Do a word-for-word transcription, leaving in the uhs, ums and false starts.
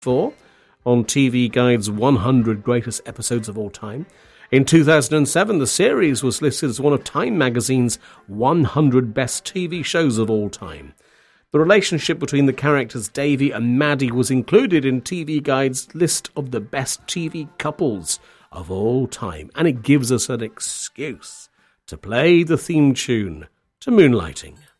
four on T V Guide's one hundred Greatest Episodes of All Time. In two thousand seven, the series was listed as one of Time magazine's one hundred Best T V Shows of All Time. The relationship between the characters Davy and Maddie was included in T V Guide's list of the best T V couples of all time, and it gives us an excuse to play the theme tune to Moonlighting.